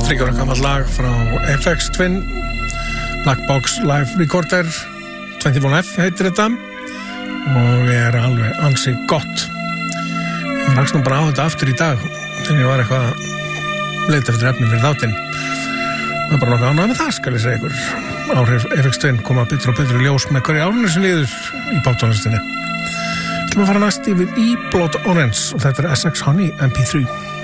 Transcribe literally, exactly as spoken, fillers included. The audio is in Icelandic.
þriggja ára gamalt lag frá F X Twin, Black Box Live Recorder, twenty-one F heitir þetta og er alveg ansi gott. Ég rakst nú bara á þetta aftur í dag þegar ég var eitthvað að leita eftir efni fyrir þáttinn. Það er bara nokkuð ánægð með það, skal ég segja ykkur. Áhrif F X Twin koma betur og betur í ljós með hverju árinu sem líður í pop-tónlistinni. Við ætlum að fara næst yfir í Blood Orange og þetta er S X Honey M P three.